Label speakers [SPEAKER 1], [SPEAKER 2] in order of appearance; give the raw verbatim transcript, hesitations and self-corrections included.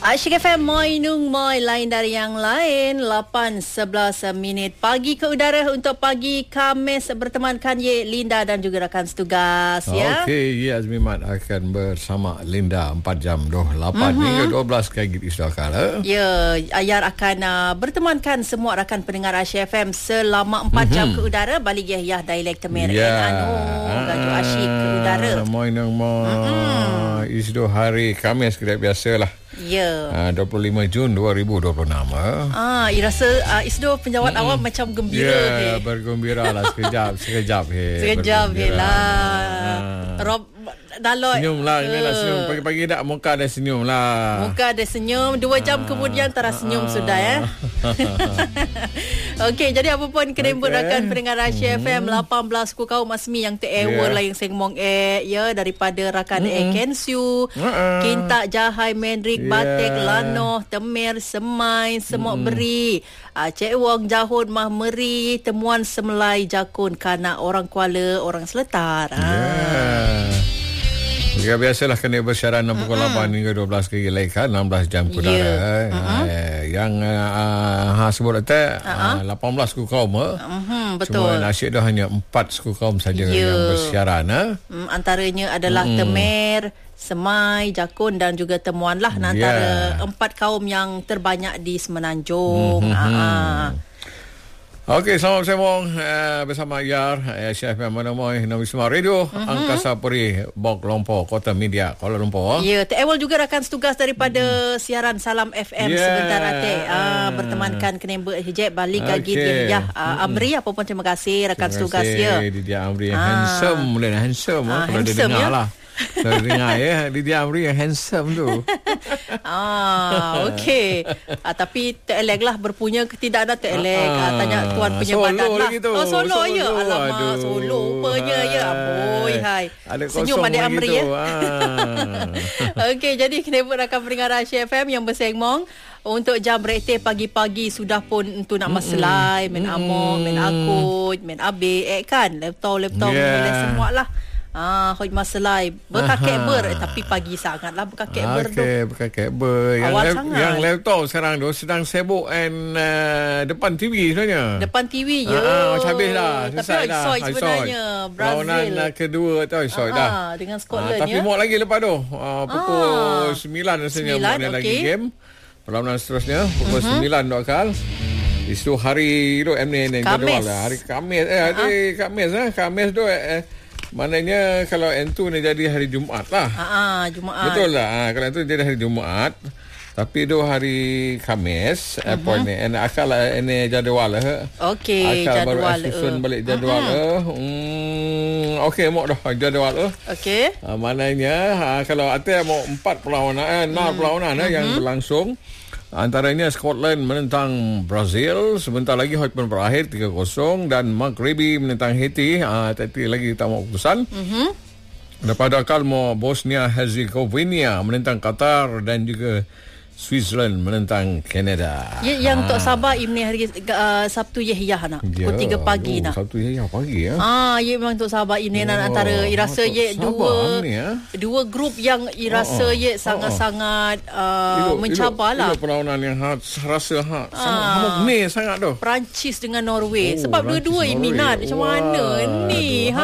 [SPEAKER 1] Asyik F M, Moi Nung Moi, lain dari yang lain. Lapan sebelas minit pagi ke udara untuk pagi Khamis bertemankan Ye, Linda dan juga rakan setugas. Ya.
[SPEAKER 2] Okey, Ye Azmimat akan bersama Linda empat jam dua puluh lapan mm-hmm. hingga dua belas kali istilah kala.
[SPEAKER 1] Ya, Ayar akan uh, bertemankan semua rakan pendengar Asyik F M selama empat mm-hmm. jam ke udara. Balik Yah Dialek Temer
[SPEAKER 2] yeah.
[SPEAKER 1] Anu Gajuk Asyik ke udara.
[SPEAKER 2] Moi Nung Moi mm-hmm. Isu hari Khamis kita biasalah.
[SPEAKER 1] Ya.
[SPEAKER 2] Uh, dua puluh lima Jun dua ribu dua puluh enam.
[SPEAKER 1] Ah, I rasa uh, Isdo penjawat mm-hmm. awal macam gembira.
[SPEAKER 2] Ya,
[SPEAKER 1] yeah,
[SPEAKER 2] okay. bergembira lah sekejap, sekejap. Hey,
[SPEAKER 1] sekejap je lah.
[SPEAKER 2] Ah.
[SPEAKER 1] Rob Dalot.
[SPEAKER 2] Senyum lah, ini lah senyum. Pagi-pagi dah muka ada senyum lah.
[SPEAKER 1] Muka ada senyum. Dua jam ah. kemudian tara senyum ah. sudah ya. Okey, jadi apa pun kena okay. rakan pendengar Asyik hmm. F M lapan belas ku kaum Masmi yang ter-ewer yeah. lah yang sengmong eh ya daripada rakan hmm. eh Kensiu, uh-uh. Kinta Jahai Mendrik yeah. Batek Lanoh Temer Semai Semok hmm. Beri, uh, Cik Wong Jahun Mah Meri, Temuan Semelai Jakun Kanak orang Kuala orang Seletar.
[SPEAKER 2] Yeah. Ah. Ya, biasalah kena bersiaran enam pukul lapan hingga dua belas kali kan enam belas jam ke udara. Yeah. Uh-huh. Eh, yang uh, ha sebut kata uh-huh. uh, lapan belas suku kaum eh. Uh-huh, betul. Cuma nasyid dah hanya empat suku kaum saja yeah. yang bersiaran eh. Um,
[SPEAKER 1] antaranya adalah mm. Temer, Semai, Jakun dan juga Temuan lah yeah. antara empat kaum yang terbanyak di Semenanjung. Mm-hmm. Uh-huh.
[SPEAKER 2] Okey, selamat bersama uh, bersama Ayar, Asyik F M Manamoi, Nabi Semar Radio, mm-hmm. Angkasa Puri, Bok Lompor, Kota Media, Kuala Lumpur.
[SPEAKER 1] Ya, yeah, T-Ewal juga rakan setugas daripada mm. siaran Salam F M yeah. sebentar nanti. Uh, bertemankan Kenember Hijab balik okay. lagi dia ya. Uh, Amri, apa pun terima kasih rakan terima setugas ya.
[SPEAKER 2] Terima kasih, dia Amri yang ah. handsome, boleh handsome, ah, kalau dia dengar ya? lah. Kalau dengar ya, dia Amri yang handsome tu.
[SPEAKER 1] Ah, okey. Ah, tapi terelek lah berpunya ke tidak ada terelek. Ah, tanya tuan punya badan lah. Oh, Solo, Solo ya. Alamak, aduh. Solo rupanya ya. Amboi, hai. Senyum adik Amri ya. Ah. Okey, jadi kena buat rakan pendengar Asyik F M yang bersengmong. Untuk jam rektif pagi-pagi sudah pun untuk nak maselai, main amok, main akut, main abe, eh kan. Laptop-laptop yeah. semua lah. Ah, hoi maselai berkakek ber eh, tapi pagi sangatlah berkakek ber tu.
[SPEAKER 2] Okey, berkakek ber. Yang
[SPEAKER 1] awal
[SPEAKER 2] lap,
[SPEAKER 1] sangat.
[SPEAKER 2] Yang laptop sekarang tu sedang sibuk and uh, depan T V sebenarnya.
[SPEAKER 1] Depan T V je.
[SPEAKER 2] Ah, macam habis dah.
[SPEAKER 1] Tapi Oisoi sebenarnya Brazil.
[SPEAKER 2] Lawanan uh, kedua tu Oisoi dah.
[SPEAKER 1] Ah, dengan Scotland
[SPEAKER 2] ah, tapi
[SPEAKER 1] ya.
[SPEAKER 2] Tapi mau lagi lepas tu. Uh, pukul ah. sembilan rasanya mau okay. lagi game. Perlawanan seterusnya pukul uh-huh. sembilan tu akal. Isu hari tu M N N jadual lah. Hari Khamis eh hari uh-huh. Khamis ah. Khamis tu eh, maknanya kalau N two ni jadi hari Jumaat lah.
[SPEAKER 1] Ah, Jumaat.
[SPEAKER 2] Betul lah. Ha, kalau N two jadi hari Jumaat. Tapi tu hari Khamis. Uh-huh. Apa ni? Akal ini jadual lah.
[SPEAKER 1] Okey,
[SPEAKER 2] akal
[SPEAKER 1] jadual.
[SPEAKER 2] Akal baru susun balik jadual uh-huh. lah. Hmm, okey, mau dah jadual lah.
[SPEAKER 1] Okey.
[SPEAKER 2] Ha, maknanya ha, kalau ada mau empat perlawanan, eh, enam hmm. perlawanan uh-huh. yang berlangsung. Antaranya Scotland menentang Brazil, sebentar lagi hot pun berakhir tiga kosong, dan Maghribi menentang Haiti, ah tadi lagi tak mau keputusan. Mhm. Daripada akal mau Bosnia Herzegovina menentang Qatar dan juga Switzerland menentang Canada.
[SPEAKER 1] Ya, yang untuk Sabah ini hari uh, Sabtu Yahya nak. Pukul ya, tiga pagi nak.
[SPEAKER 2] Sabtu Yahya pagi ya.
[SPEAKER 1] Ah, ya memang untuk Sabah ini oh, antara irasa ye dua ni, ya? dua grup yang irasa oh, ye sangat-sangat uh, uh, mencabarlah.
[SPEAKER 2] Itu perlawanan yang ha, rasa ha, ah, sangat hamuk ni sangat tu.
[SPEAKER 1] Perancis dengan Norway. Oh, sebab dua-dua ini minat macam mana ni. Ha?